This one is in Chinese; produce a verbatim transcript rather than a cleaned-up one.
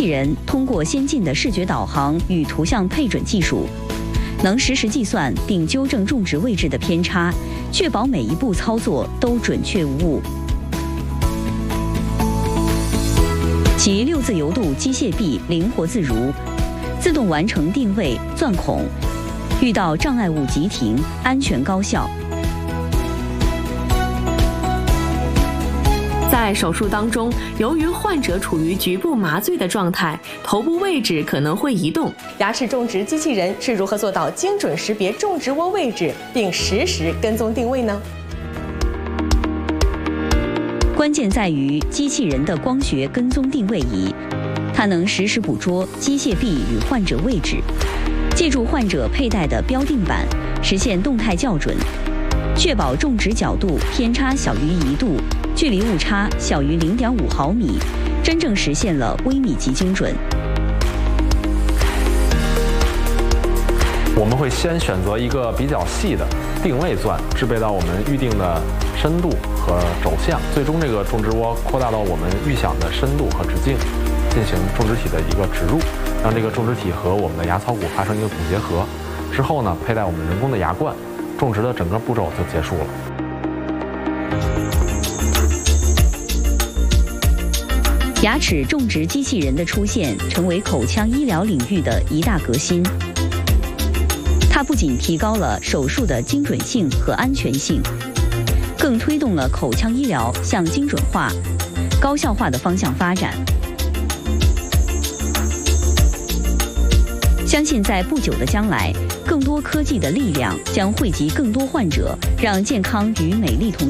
器人通过先进的视觉导航与图像配准技术，能实时计算并纠正种植位置的偏差，确保每一步操作都准确无误。其六自由度机械臂灵活自如，自动完成定位、钻孔，遇到障碍物即停，安全高效。 在手术当中，由于患者处于局部麻醉的状态，头部位置可能会移动。牙齿种植机器人是如何做到精准识别种植窝位置，并实时跟踪定位呢？ 关键在于机器人的光学跟踪定位仪，它能实时捕捉机械臂与患者位置，借助患者佩戴的标定板，实现动态校准，确保种植角度偏差小于一度，距离误差小于零点五毫米，真正实现了微米级精准。 我们会先选择一个比较细的定位钻，制备到我们预定的深度和轴向，最终这个种植窝扩大到我们预想的深度和直径，进行种植体的一个植入，让这个种植体和我们的牙槽骨发生一个总结合。之后呢，佩戴我们人工的牙冠，种植的整个步骤就结束了。 牙齿种植机器人的出现，成为口腔医疗领域的一大革新。它不仅提高了手术的精准性和安全性，更推动了口腔医疗向精准化、高效化的方向发展。相信在不久的将来，更多科技的力量将惠及更多患者，让健康与美丽同